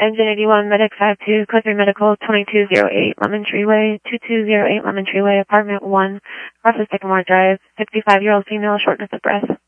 Engine 81, Medic 52, Code 3 Medical, 2208 Lemon Tree Way, 2208 Lemon Tree Way, Apartment 1, across the Sycamore Drive, 65-year-old female, shortness of breath.